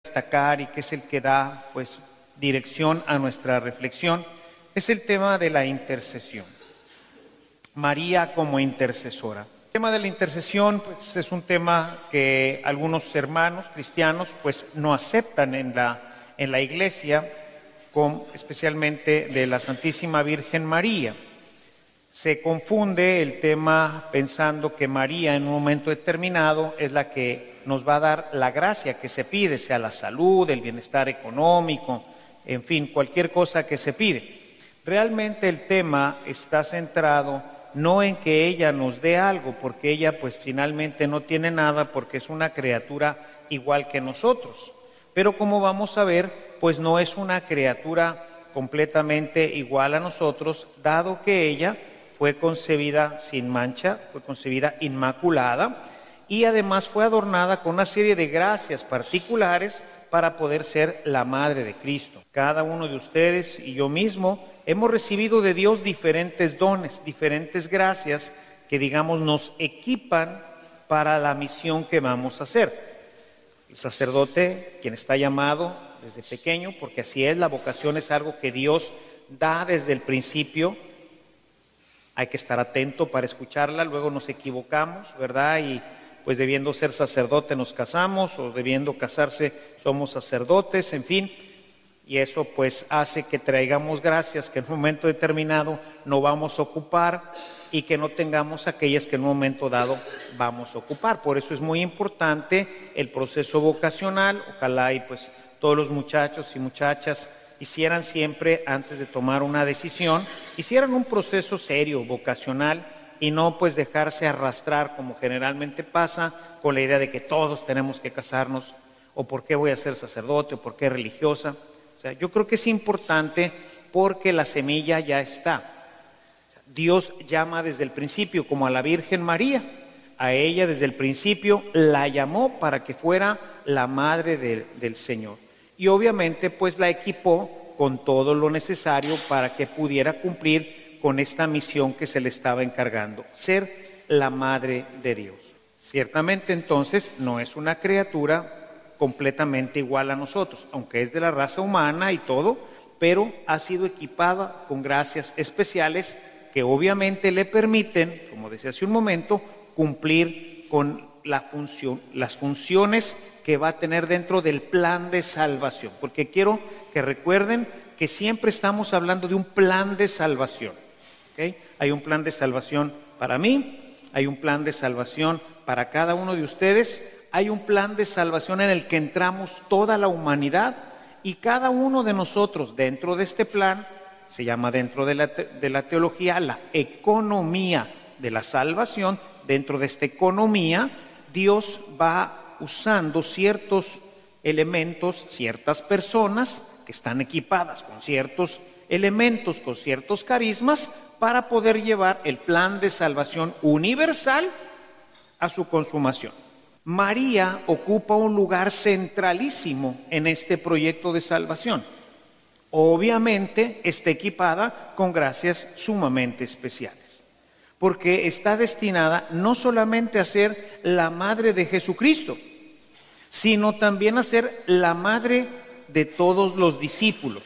destacar y que es el que da pues dirección a nuestra reflexión es el tema de la intercesión. María como intercesora. El tema de la intercesión pues es un tema que algunos hermanos cristianos pues no aceptan en la iglesia, especialmente de la Santísima Virgen María. Se confunde el tema pensando que María en un momento determinado es la que nos va a dar la gracia que se pide, sea la salud, el bienestar económico, en fin, cualquier cosa que se pide. Realmente el tema está centrado no en que ella nos dé algo, porque ella pues finalmente no tiene nada, porque es una criatura igual que nosotros. Pero como vamos a ver, pues no es una criatura completamente igual a nosotros, dado que ella fue concebida sin mancha, fue concebida inmaculada y además fue adornada con una serie de gracias particulares para poder ser la madre de Cristo. Cada uno de ustedes y yo mismo hemos recibido de Dios diferentes dones, diferentes gracias que digamos nos equipan para la misión que vamos a hacer. El sacerdote, quien está llamado desde pequeño, porque así es, la vocación es algo que Dios da desde el principio. Hay que estar atento para escucharla, luego nos equivocamos, ¿verdad? Y pues debiendo ser sacerdote nos casamos, o debiendo casarse somos sacerdotes, en fin. Y eso pues hace que traigamos gracias que en un momento determinado no vamos a ocupar y que no tengamos aquellas que en un momento dado vamos a ocupar. Por eso es muy importante el proceso vocacional. Ojalá y pues todos los muchachos y muchachas hicieran siempre, antes de tomar una decisión, hicieran un proceso serio, vocacional, y no pues dejarse arrastrar como generalmente pasa con la idea de que todos tenemos que casarnos, o por qué voy a ser sacerdote, o por qué religiosa. O sea, yo creo que es importante porque la semilla ya está. Dios llama desde el principio, como a la Virgen María. A ella desde el principio la llamó para que fuera la madre del Señor. Y obviamente pues la equipó con todo lo necesario para que pudiera cumplir con esta misión que se le estaba encargando, ser la madre de Dios. Ciertamente entonces no es una criatura completamente igual a nosotros, aunque es de la raza humana y todo, pero ha sido equipada con gracias especiales que obviamente le permiten, como decía hace un momento, cumplir con las funciones que va a tener dentro del plan de salvación. Porque quiero que recuerden que siempre estamos hablando de un plan de salvación. ¿Okay? Hay un plan de salvación para mí, hay un plan de salvación para cada uno de ustedes, hay un plan de salvación en el que entramos toda la humanidad y cada uno de nosotros dentro de este plan, se llama dentro de la teología la economía de la salvación. Dentro de esta economía Dios va usando ciertos elementos, ciertas personas que están equipadas con ciertos elementos, con ciertos carismas para poder llevar el plan de salvación universal a su consumación. María ocupa un lugar centralísimo en este proyecto de salvación. Obviamente está equipada con gracias sumamente especiales, porque está destinada no solamente a ser la madre de Jesucristo, sino también a ser la madre de todos los discípulos.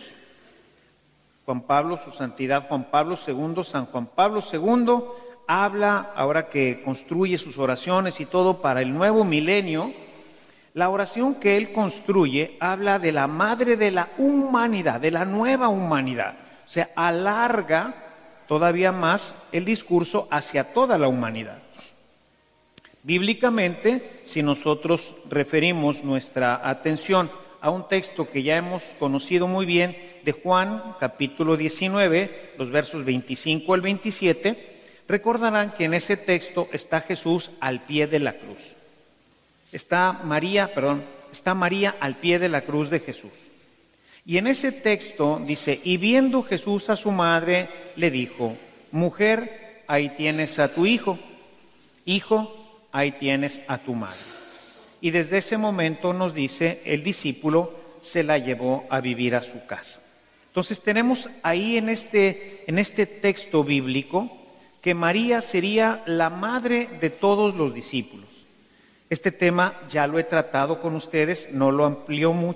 Juan Pablo, su santidad Juan Pablo II, San Juan Pablo II, habla, ahora que construye sus oraciones y todo para el nuevo milenio, la oración que él construye habla de la madre de la humanidad, de la nueva humanidad. O sea, alarga todavía más el discurso hacia toda la humanidad. Bíblicamente, si nosotros referimos nuestra atención a un texto que ya hemos conocido muy bien de Juan, capítulo 19, los versos 25 al 27, recordarán que en ese texto está Jesús al pie de la cruz. Está María al pie de la cruz de Jesús. Y en ese texto dice, y viendo Jesús a su madre, le dijo, mujer, ahí tienes a tu hijo, hijo, ahí tienes a tu madre. Y desde ese momento nos dice, el discípulo se la llevó a vivir a su casa. Entonces tenemos ahí en este texto bíblico que María sería la madre de todos los discípulos. Este tema ya lo he tratado con ustedes, no lo amplío mucho.